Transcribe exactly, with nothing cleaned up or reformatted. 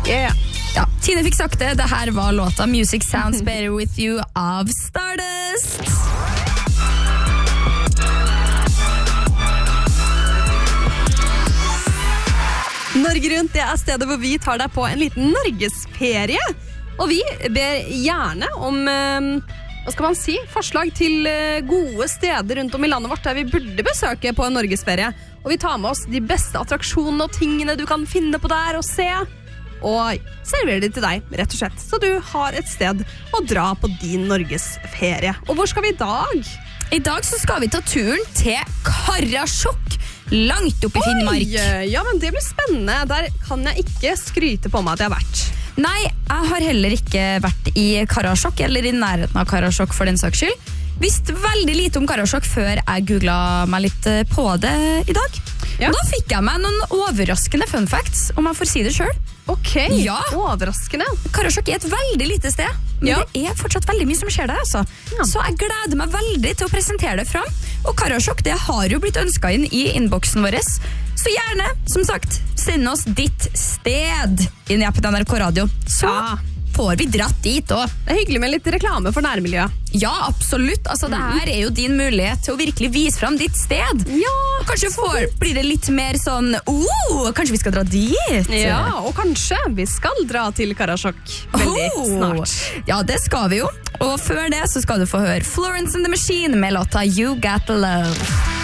Yeah. Ja, Tine fikk sagt det. Det her var låta Music Sounds Better With You av Stardust. Norge Rundt, det er stedet hvor vi tar deg på en liten norgesferie. Og vi ber gjerne om, hva skal man si, forslag til gode steder rundt om i landet vårt der vi burde besøke på en norgesferie. Og vi tar med oss de beste attraksjonene og tingene du kan finne på der og se. Og serverer det til deg, rett og slett. Så du har et sted å dra på din norgesferie. Og hvor skal vi i dag? I dag så skal vi ta turen til Karasjok. Langt opp i Finnmark. Oi, ja, men det blir spennende. Der kan jeg ikke skryte på meg at jeg har vært. Nei, jeg har heller ikke vært i Karasjok, eller i nærheten av Karasjok for den saks skyld. Visste veldig lite om Karasjok før jeg googlet meg litt på det i dag. Ja. Da fikk jeg meg noen overraskende fun facts, om jeg får si det selv. Ok, ja. Overraskende. Karasjok er et veldig lite sted, men ja. Det er fortsatt veldig mye som skjer der. Altså. Ja. Så jeg gleder meg veldig til å presentere det fram. Og Karasjok, det har jo blitt ønsket inn i inboxen vår. Så gjerne, som sagt, send oss ditt sted inn i appen N R K Radio. Så ja. Får vi dratt dit også. Det er hyggelig med litt reklame for nærmiljøet. Ja, absolutt. Altså, det her er jo din mulighet til å virkelig vise fram ditt sted. Ja, kanskje får, blir det litt mer sånn, oh, kanskje vi skal dra dit? Ja, og kanskje vi skal dra til Karasjok veldig oh. snart. Ja, det skal vi jo. Og før det så skal du få høre Florence and the Machine med låta You Got the Love.